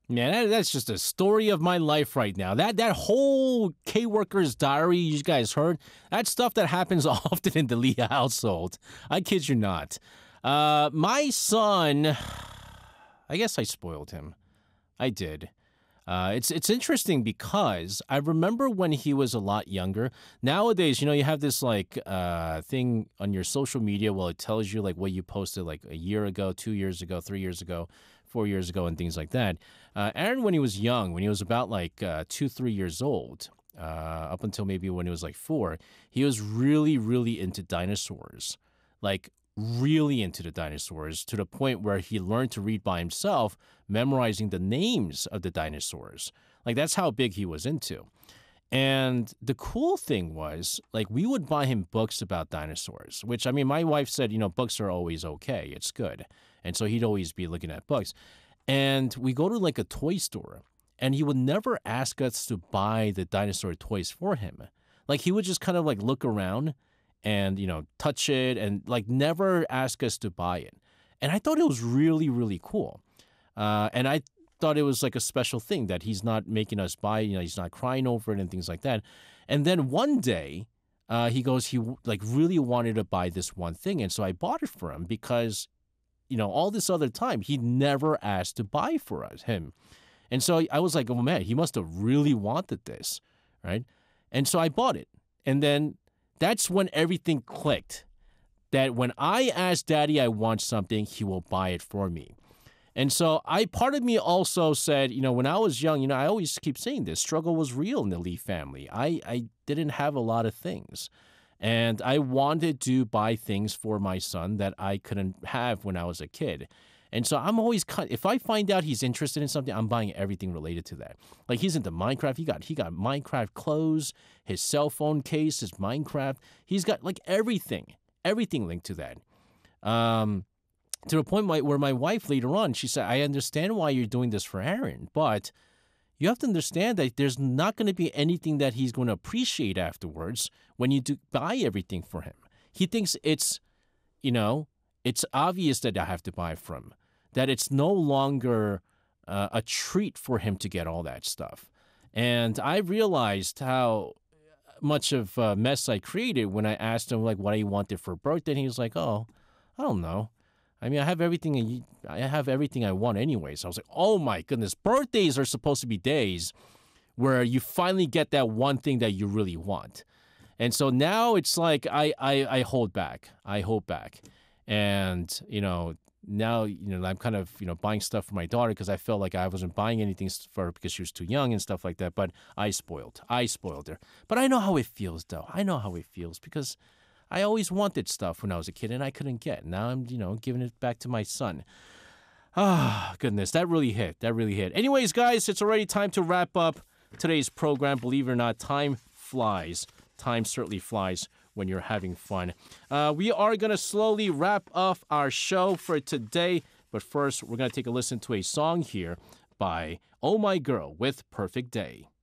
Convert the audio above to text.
Man, that's just a story of my life right now. That whole K Worker's Diary you guys heard, that's stuff that happens often in the Lee household. I kid you not. My son, I guess I spoiled him. I did. It's interesting because I remember when he was a lot younger. Nowadays, you have this like thing on your social media where it tells you like what you posted like a year ago, 2 years ago, 3 years ago, 4 years ago, and things like that. Aaron, when he was young, when he was about like 2, 3 years old, up until maybe when he was like four, he was really, really into dinosaurs. Like really into the dinosaurs to the point where he learned to read by himself, memorizing the names of the dinosaurs. Like that's how big he was into. And the cool thing was, like, we would buy him books about dinosaurs, which, I mean, my wife said, books are always okay. It's good. And so he'd always be looking at books. And we go to like a toy store, and he would never ask us to buy the dinosaur toys for him. Like, he would just kind of like look around and, touch it and like never ask us to buy it. And I thought it was really, really cool. And I thought it was like a special thing that he's not making us buy, he's not crying over it and things like that. And then one day, he goes, he like really wanted to buy this one thing. And so I bought it for him because, all this other time, he never asked to buy for him. And so I was like, oh man, he must have really wanted this, right? And so I bought it. And then that's when everything clicked. That when I ask Daddy I want something, he will buy it for me. And so part of me also said, when I was young, I always keep saying this, struggle was real in the Lee family. I didn't have a lot of things. And I wanted to buy things for my son that I couldn't have when I was a kid. And so I'm always if I find out he's interested in something, I'm buying everything related to that. Like he's into Minecraft. He got Minecraft clothes, his cell phone case, his Minecraft. He's got like everything linked to that. To the point where my wife later on, she said, I understand why you're doing this for Aaron, but you have to understand that there's not going to be anything that he's going to appreciate afterwards when you do buy everything for him. He thinks it's obvious that I have to buy from him, that it's no longer a treat for him to get all that stuff. And I realized how much of a mess I created when I asked him like what he wanted for birthday. And he was like, oh, I don't know. I mean, I have everything I want anyway. So I was like, oh my goodness, birthdays are supposed to be days where you finally get that one thing that you really want. And so now it's like I hold back. I hold back. And, now, I'm kind of, buying stuff for my daughter because I felt like I wasn't buying anything for her because she was too young and stuff like that. But I spoiled her. But I know how it feels, though. I know how it feels because I always wanted stuff when I was a kid and I couldn't get. Now I'm, giving it back to my son. Ah, goodness, that really hit. Anyways, guys, it's already time to wrap up today's program. Believe it or not, time flies. Time certainly flies when you're having fun. We are going to slowly wrap up our show for today. But first, we're going to take a listen to a song here by Oh My Girl with Perfect Day.